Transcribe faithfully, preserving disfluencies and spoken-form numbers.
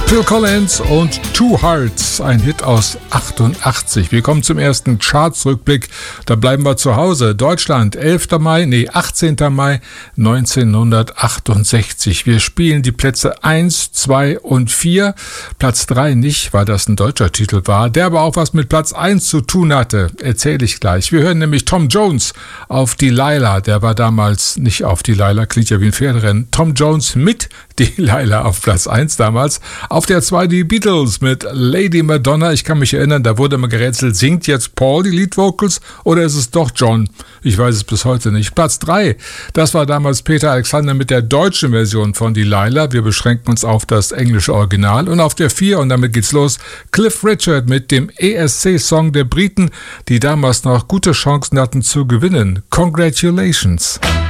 Phil Collins und Two Hearts, ein Hit aus achtundachtzig. Wir kommen zum ersten Charts-Rückblick. Da bleiben wir zu Hause. Deutschland, elfter Mai, nee, achtzehnter Mai neunzehnhundertachtundsechzig. Wir spielen die Plätze eins, zwei und vier. Platz drei nicht, weil das ein deutscher Titel war, der aber auch was mit Platz eins zu tun hatte. Erzähle ich gleich. Wir hören nämlich Tom Jones auf Delilah. Der war damals nicht auf Delilah, klingt ja wie ein Pferderennen. Tom Jones mit Delilah auf Platz eins damals. Auf der zwei die Beatles mit Lady Madonna. Ich kann mich erinnern, da wurde immer gerätselt, singt jetzt Paul die Lead-Vocals oder ist es doch John? Ich weiß es bis heute nicht. Platz drei, das war damals Peter Alexander mit der deutschen Version von Delilah. Wir beschränken uns auf das englische Original. Und auf der vier, und damit geht's los, Cliff Richard mit dem E S C-Song der Briten, die damals noch gute Chancen hatten zu gewinnen. Congratulations.